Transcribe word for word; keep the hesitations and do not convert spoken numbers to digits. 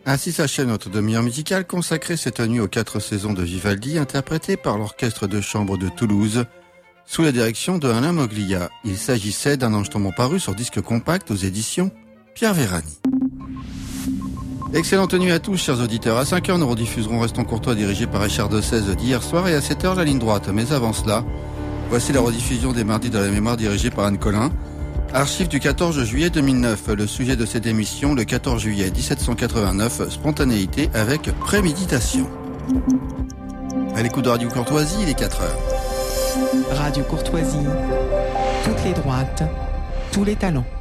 Ainsi s'achève notre demi-heure musicale consacrée cette nuit aux quatre saisons de Vivaldi, interprétée par l'Orchestre de chambre de Toulouse, sous la direction de Alain Moglia. Il s'agissait d'un Ange tombant paru sur disque compact aux éditions Pierre Vérani. Excellente nuit à tous, chers auditeurs. À cinq heures, nous rediffuserons Restons Courtois, dirigé par Richard de seize d'hier soir, et à sept heures, la ligne droite. Mais avant cela, voici la rediffusion des Mardis de la mémoire, dirigée par Anne Collin. Archive du quatorze juillet deux mille neuf. Le sujet de cette émission, le quatorze juillet dix-sept cent quatre-vingt-neuf, spontanéité avec préméditation. À l'écoute de Radio Courtoisie, il est quatre heures. Radio Courtoisie, toutes les droites, tous les talents.